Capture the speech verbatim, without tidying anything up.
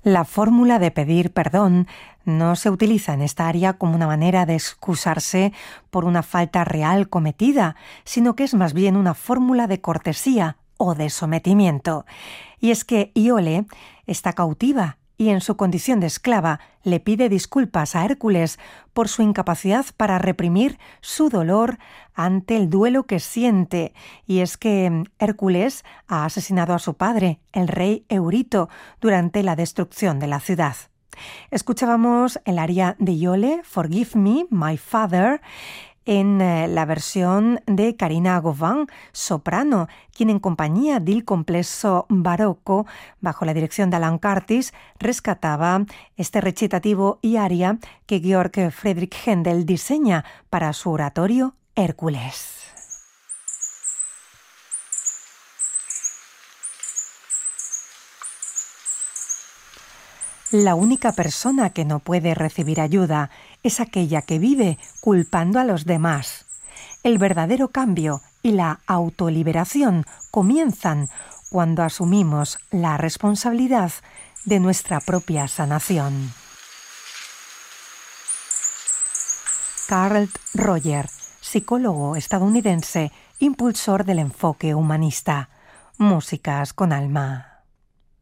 La fórmula de pedir perdón no se utiliza en esta área como una manera de excusarse por una falta real cometida, sino que es más bien una fórmula de cortesía o de sometimiento. Y es que Iole está cautiva y en su condición de esclava le pide disculpas a Hércules por su incapacidad para reprimir su dolor ante el duelo que siente. Y es que Hércules ha asesinado a su padre, el rey Eurito, durante la destrucción de la ciudad. Escuchábamos el aria de Iole, Forgive Me, My Father, en la versión de Carina Gauvin, soprano, quien en compañía del complesso barocco, bajo la dirección de Alan Curtis, rescataba este recitativo y aria que Georg Friedrich Händel diseña para su oratorio Hércules. La única persona que no puede recibir ayuda es aquella que vive culpando a los demás. El verdadero cambio y la autoliberación comienzan cuando asumimos la responsabilidad de nuestra propia sanación. Carl Roger, psicólogo estadounidense, impulsor del enfoque humanista. Músicas con alma.